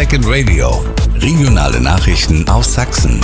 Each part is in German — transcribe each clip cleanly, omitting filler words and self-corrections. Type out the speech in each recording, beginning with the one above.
Second Radio. Regionale Nachrichten aus Sachsen.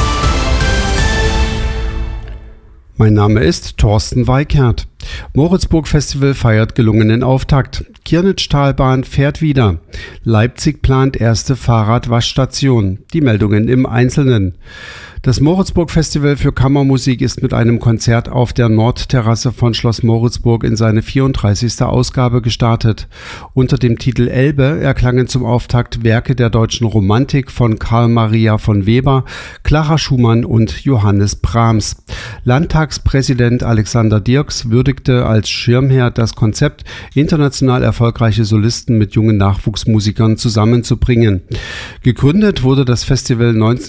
Mein Name ist Thorsten Weikert. Moritzburg Festival feiert gelungenen Auftakt. Kirnitschtalbahn fährt wieder. Leipzig plant erste Fahrradwaschstation. Die Meldungen im Einzelnen. Das Moritzburg Festival für Kammermusik ist mit einem Konzert auf der Nordterrasse von Schloss Moritzburg in seine 34. Ausgabe gestartet. Unter dem Titel Elbe erklangen zum Auftakt Werke der deutschen Romantik von Karl Maria von Weber, Clara Schumann und Johannes Brahms. Landtagspräsident Alexander Dirks würdigte als Schirmherr das Konzept, international erfolgreiche Solisten mit jungen Nachwuchsmusikern zusammenzubringen. Gegründet wurde das Festival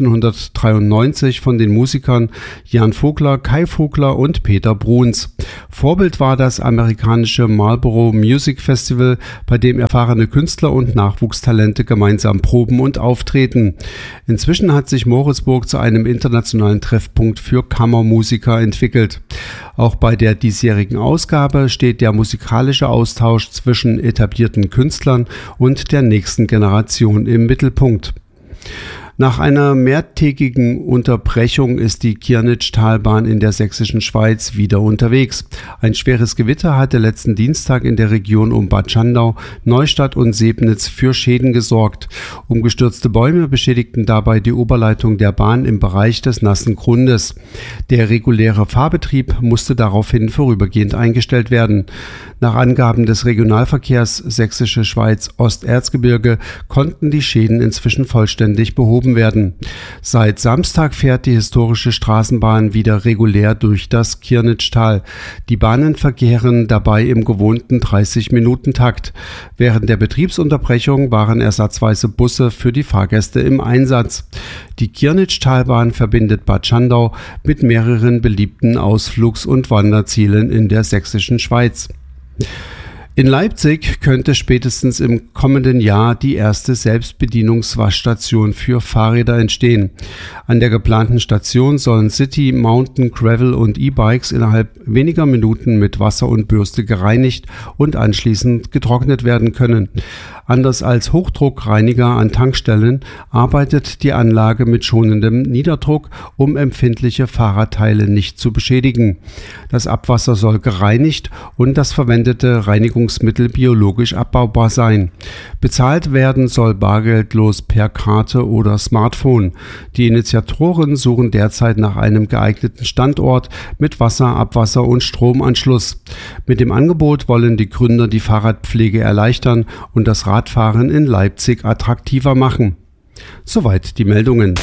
1993 von den Musikern Jan Vogler, Kai Vogler und Peter Bruns. Vorbild war das amerikanische Marlboro Music Festival, bei dem erfahrene Künstler und Nachwuchstalente gemeinsam proben und auftreten. Inzwischen hat sich Moritzburg zu einem internationalen Treffpunkt für Kammermusiker entwickelt. Auch bei der diesjährigen Ausgabe steht der musikalische Austausch zwischen etablierten Künstlern und der nächsten Generation im Mittelpunkt. Nach einer mehrtägigen Unterbrechung ist die Kirnitschtalbahn in der sächsischen Schweiz wieder unterwegs. Ein schweres Gewitter hatte letzten Dienstag in der Region um Bad Schandau, Neustadt und Sebnitz für Schäden gesorgt. Umgestürzte Bäume beschädigten dabei die Oberleitung der Bahn im Bereich des nassen Grundes. Der reguläre Fahrbetrieb musste daraufhin vorübergehend eingestellt werden. Nach Angaben des Regionalverkehrs Sächsische Schweiz Osterzgebirge konnten die Schäden inzwischen vollständig behoben werden. Seit Samstag fährt die historische Straßenbahn wieder regulär durch das Kirnitschtal. Die Bahnen verkehren dabei im gewohnten 30-Minuten-Takt. Während der Betriebsunterbrechung waren ersatzweise Busse für die Fahrgäste im Einsatz. Die Kirnitschtalbahn verbindet Bad Schandau mit mehreren beliebten Ausflugs- und Wanderzielen in der sächsischen Schweiz. In Leipzig könnte spätestens im kommenden Jahr die erste Selbstbedienungswaschstation für Fahrräder entstehen. An der geplanten Station sollen City, Mountain, Gravel und E-Bikes innerhalb weniger Minuten mit Wasser und Bürste gereinigt und anschließend getrocknet werden können. Anders als Hochdruckreiniger an Tankstellen arbeitet die Anlage mit schonendem Niederdruck, um empfindliche Fahrradteile nicht zu beschädigen. Das Abwasser soll gereinigt und das verwendete Reinigungsmittel biologisch abbaubar sein. Bezahlt werden soll bargeldlos per Karte oder Smartphone. Die Initiatoren suchen derzeit nach einem geeigneten Standort mit Wasser, Abwasser und Stromanschluss. Mit dem Angebot wollen die Gründer die Fahrradpflege erleichtern und das Radfahren in Leipzig attraktiver machen. Soweit die Meldungen.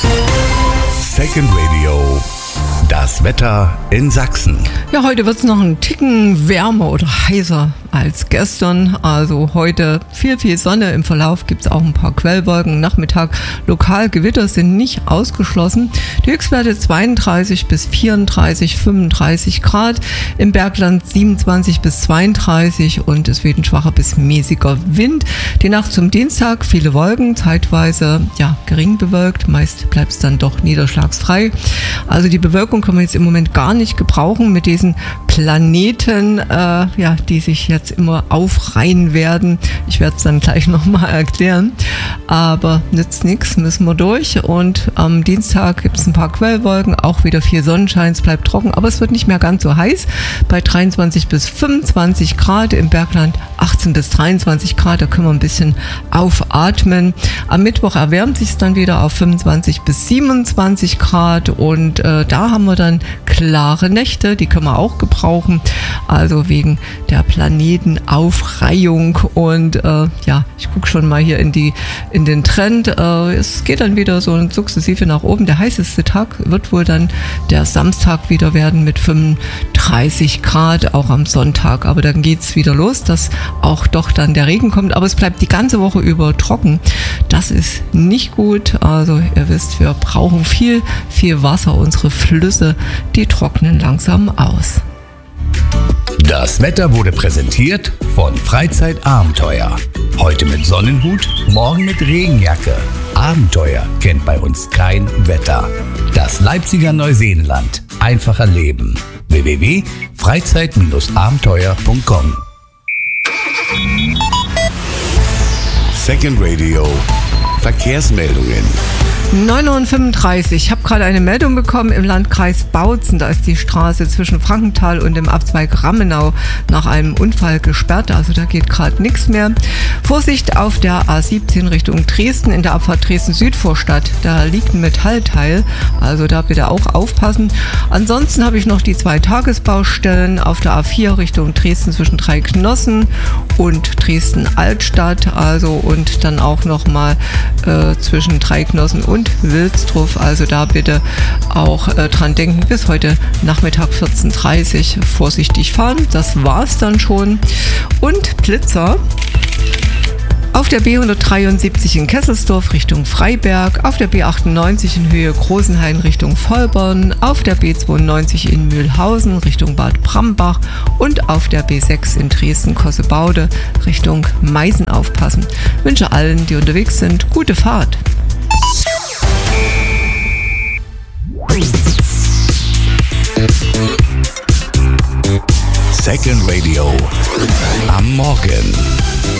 Second Radio. Das Wetter in Sachsen. Ja, heute wird es noch einen Ticken wärmer oder heißer als gestern. Also heute viel Sonne. Im Verlauf gibt es auch ein paar Quellwolken. Nachmittag lokal Gewitter sind nicht ausgeschlossen. Die Höchstwerte 32 bis 34, 35 Grad. Im Bergland 27 bis 32 und es weht ein schwacher bis mäßiger Wind. Die Nacht zum Dienstag viele Wolken, zeitweise gering bewölkt. Meist bleibt es dann doch niederschlagsfrei. Also die Bewölkung können wir jetzt im Moment gar nicht gebrauchen mit diesen Planeten, die sich jetzt immer aufreihen werden. Ich werde es dann gleich nochmal erklären. Aber nützt nichts, müssen wir durch. Und am Dienstag gibt es ein paar Quellwolken, auch wieder viel Sonnenschein, es bleibt trocken, aber es wird nicht mehr ganz so heiß. Bei 23 bis 25 Grad, im Bergland 18 bis 23 Grad, da können wir ein bisschen aufatmen. Am Mittwoch erwärmt sich es dann wieder auf 25 bis 27 Grad und da haben wir dann klare Nächte, die können wir auch gebrauchen, also wegen der Planetenaufreihung und ich gucke schon mal hier in den Trend, es geht dann wieder so sukzessive nach oben. Der heißeste Tag wird wohl dann der Samstag wieder werden mit 35 Grad, auch am Sonntag, aber dann geht's wieder los, dass auch doch dann der Regen kommt, aber es bleibt die ganze Woche über trocken. Das ist nicht gut, also ihr wisst, wir brauchen viel Wasser, unsere Flüsse, die trocknen langsam aus. Das Wetter wurde präsentiert von Freizeitabenteuer. Heute mit Sonnenhut, morgen mit Regenjacke. Abenteuer kennt bei uns kein Wetter. Das Leipziger Neuseenland. Einfacher Leben. www.freizeit-abenteuer.com. Second Radio. Verkehrsmeldungen. 9:35 Uhr. Ich habe gerade eine Meldung bekommen im Landkreis Bautzen. Da ist die Straße zwischen Frankenthal und dem Abzweig Rammenau nach einem Unfall gesperrt. Also da geht gerade nichts mehr. Vorsicht auf der A17 Richtung Dresden in der Abfahrt Dresden-Südvorstadt. Da liegt ein Metallteil. Also da bitte auch aufpassen. Ansonsten habe ich noch die 2 Tagesbaustellen auf der A4 Richtung Dresden zwischen Dreiknossen und Dresden-Altstadt. Also und dann auch nochmal zwischen Dreiknossen und Wilsdruf, also da bitte auch dran denken, bis heute Nachmittag 14:30 Uhr vorsichtig fahren. Das war's dann schon. Und Blitzer auf der B173 in Kesselsdorf Richtung Freiberg, auf der B98 in Höhe Großenhain Richtung Vollborn, auf der B92 in Mühlhausen Richtung Bad Brambach und auf der B6 in Dresden-Kossebaude Richtung Meißen aufpassen. Ich wünsche allen, die unterwegs sind, gute Fahrt. Second Radio am Morgen.